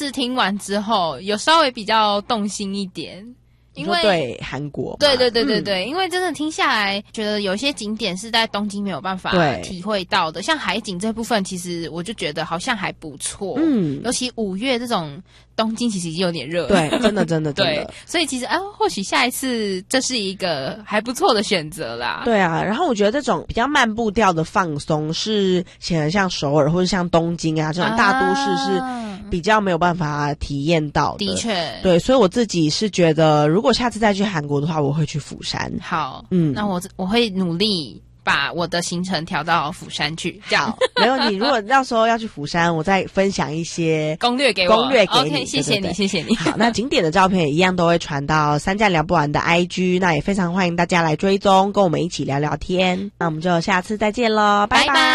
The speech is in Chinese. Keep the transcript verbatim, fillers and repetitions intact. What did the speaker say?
次听完之后，有稍微比较动心一点。因为对韩国， 对对对对对、嗯，因为真的听下来，觉得有些景点是在东京没有办法体会到的，像海景这部分，其实我就觉得好像还不错。嗯，尤其五月这种东京其实已经有点热了， 对，真的真的真的。 对，所以其实啊，或许下一次这是一个还不错的选择啦。 对啊，然后我觉得这种比较慢步调的放松，是显然像首尔或者像东京啊这种大都市是比较没有办法体验到的。 的确， 对，所以我自己是觉得，如果下次再去韩国的话，我会去釜山。 好，嗯，那我我会努力把我的行程调到釜山去。这样没有你，如果到时候要去釜山，我再分享一些攻略给我， 攻略给你。 OK， 谢谢你，谢谢你。 好，那景点的照片也一样都会传到三站聊不完的 I G， 那也非常欢迎大家来追踪，跟我们一起聊聊天。那我们就下次再见咯，拜拜。